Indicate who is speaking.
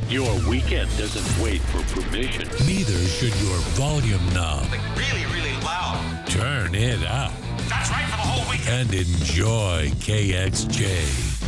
Speaker 1: Your weekend doesn't wait for permission.
Speaker 2: Neither should your volume knob.
Speaker 3: Like really, really loud.
Speaker 2: Turn it up
Speaker 3: That's right for the whole weekend.
Speaker 2: and enjoy KXJ.